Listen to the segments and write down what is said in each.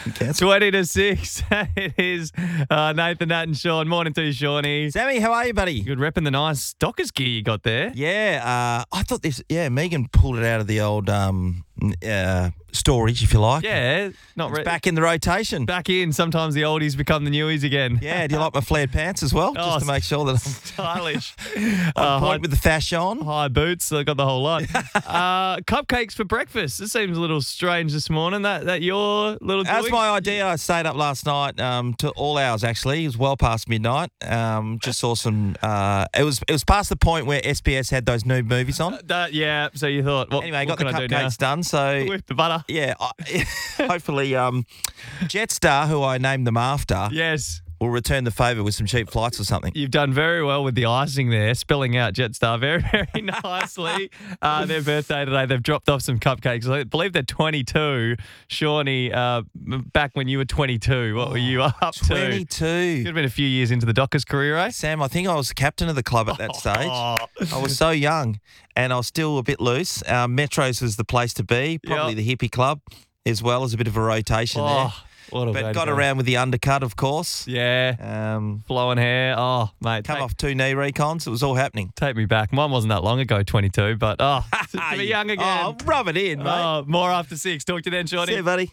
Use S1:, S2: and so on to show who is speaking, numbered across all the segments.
S1: Cancel.
S2: 20 to 6. It is Nathan, Nat and Sean. Morning to you, Shawnee.
S1: Sammy, how are you, buddy?
S2: Good repping the nice Dockers gear you got there.
S1: Yeah, I thought this. Yeah, Megan pulled it out of the old storage, if you like.
S2: Yeah.
S1: It's back in the rotation.
S2: Back in. Sometimes the oldies become the newies again.
S1: Yeah, do you like my flared pants as well? Just to make sure that I'm
S2: stylish.
S1: on point with the fashion.
S2: High boots. I got the whole lot. Cupcakes for breakfast. This seems a little strange this morning. That your little doing?
S1: That's my idea. I stayed up last night to all hours, actually. It was well past midnight. Just saw some... it was past the point where SBS had those new movies on.
S2: Yeah, so you thought...
S1: Anyway, got the
S2: can I do now?
S1: cupcakes done, so...
S2: With the butter.
S1: Yeah, hopefully Jetstar, who I named them after...
S2: Yes.
S1: We'll return the favour with some cheap flights or something.
S2: You've done very well with the icing there, spelling out Jetstar very, very nicely. Their birthday today, they've dropped off some cupcakes. I believe they're 22. Shawnee, back when you were 22, what were you up to?
S1: 22.
S2: Could have been a few years into the Dockers career, eh?
S1: Sam, I think I was the captain of the club at that stage. I was so young and I was still a bit loose. Metros was the place to be, probably the hippie club as well as a bit of a rotation there. But got around with the undercut, of course.
S2: Yeah. Flowing hair. Oh, mate.
S1: Come off 2 knee recons. It was all happening.
S2: Take me back. Mine wasn't that long ago, 22, but to be young again.
S1: Oh, rub it in, mate.
S2: Oh, more after 6. Talk to you then, Shawnee.
S1: See you, buddy.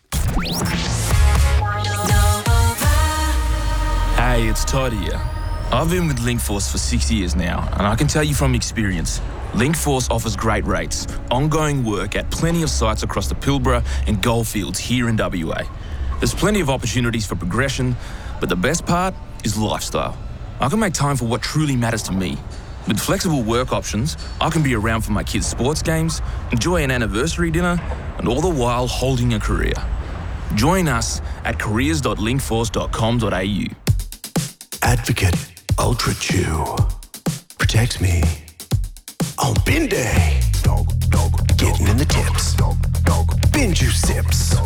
S3: Hey, it's Todd here. I've been with Linkforce for 6 years now, and I can tell you from experience, Linkforce offers great rates, ongoing work at plenty of sites across the Pilbara and Goldfields here in WA. There's plenty of opportunities for progression, but the best part is lifestyle. I can make time for what truly matters to me. With flexible work options, I can be around for my kids' sports games, enjoy an anniversary dinner, and all the while holding a career. Join us at careers.linkforce.com.au.
S4: Advocate Ultra Chew protects me on bin day. Getting in the tips. Bin juice sips.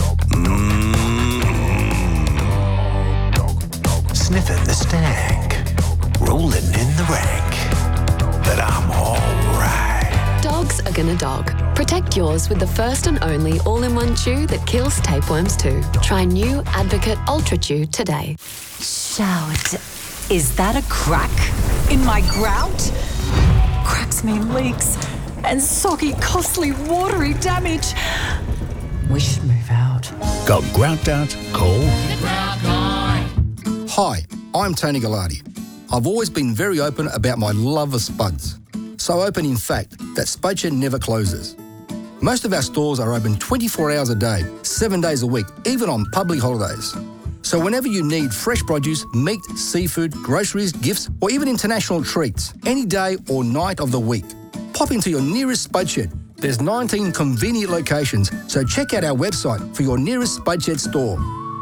S4: Sniffing the stank. Rolling in the rank. But I'm alright.
S5: Dogs are gonna dog. Protect yours with the first and only all-in-one chew that kills tapeworms too. Try new Advocate Ultra Chew today.
S6: Shout. Is that a crack in my grout? Cracks mean leaks and soggy, costly, watery damage. We should move out.
S4: Got grout out? Call Hi, I'm Tony Gallardi. I've always been very open about my love of spuds. So open, in fact, that Spudshed never closes. Most of our stores are open 24 hours a day, 7 days a week, even on public holidays. So whenever you need fresh produce, meat, seafood, groceries, gifts, or even international treats, any day or night of the week, pop into your nearest Spudshed. There's 19 convenient locations, so check out our website for your nearest Spudshed store.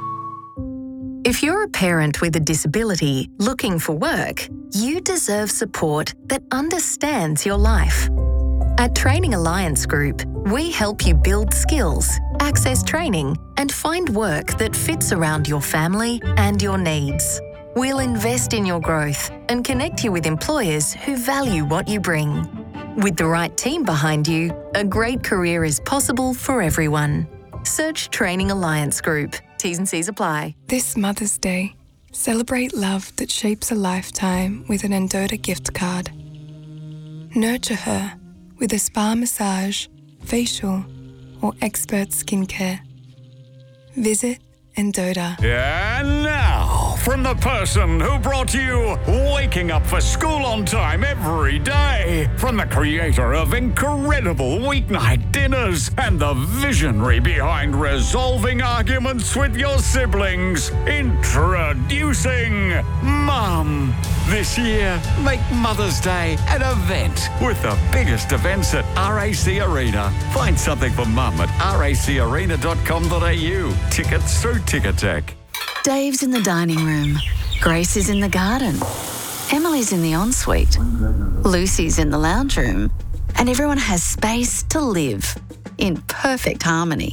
S7: If you're a parent with a disability looking for work, you deserve support that understands your life. At Training Alliance Group, we help you build skills, access training, and find work that fits around your family and your needs. We'll invest in your growth and connect you with employers who value what you bring. With the right team behind you, a great career is possible for everyone. Search Training Alliance Group. T's and C's apply.
S8: This Mother's Day, celebrate love that shapes a lifetime with an Endota gift card. Nurture her with a spa massage, facial, or expert skincare. Visit Endota.
S9: And now, from the person who brought you waking up for school on time every day, from the creator of incredible weeknight dinners and the visionary behind resolving arguments with your siblings, introducing Mum. This year, make Mother's Day an event with the biggest events at RAC Arena. Find something for Mum at racarena.com.au. Tickets through Ticketek.
S7: Dave's in the dining room. Grace is in the garden. Emily's in the ensuite. Lucy's in the lounge room. And everyone has space to live in perfect harmony.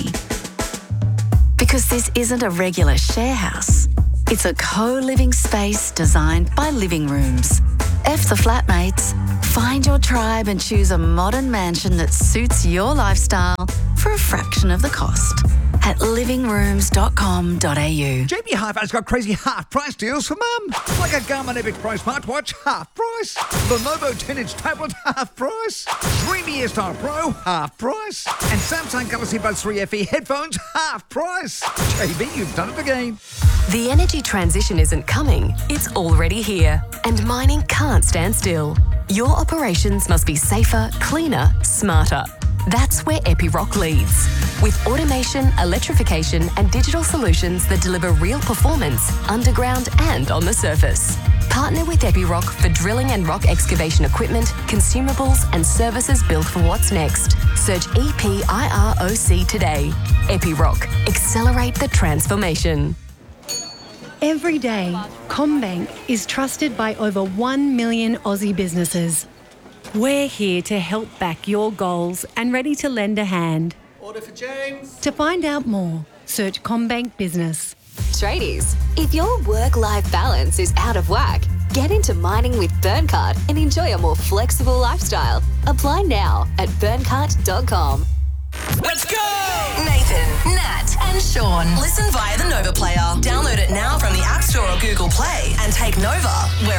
S7: Because this isn't a regular share house. It's a co-living space designed by Living Rooms. F the flatmates. Find your tribe and choose a modern mansion that suits your lifestyle for a fraction of the cost. at livingrooms.com.au.
S9: JB Hi-Fi's got crazy half-price deals for mum. Like a Garmin Epic Pro smartwatch, half price. Lenovo 10-inch tablet, half price. Dreamy Airstyle Pro, half price. And Samsung Galaxy Buds 3 FE headphones, half price. JB, you've done it again.
S5: The energy transition isn't coming, it's already here. And mining can't stand still. Your operations must be safer, cleaner, smarter. That's where Epiroc leads. With automation, electrification, and digital solutions that deliver real performance underground and on the surface. Partner with Epiroc for drilling and rock excavation equipment, consumables, and services built for what's next. Search EPIROC today. Epiroc. Accelerate the transformation.
S10: Every day, CommBank is trusted by over 1 million Aussie businesses. We're here to help back your goals and ready to lend a hand.
S11: Order for James.
S10: To find out more, search CommBank Business.
S5: Tradies, if your work-life balance is out of whack, get into mining with Burncart and enjoy a more flexible lifestyle. Apply now at burncart.com.
S12: Let's go! Nathan, Nat, and Sean. Listen via the Nova Player. Download it now from the App Store or Google Play and take Nova where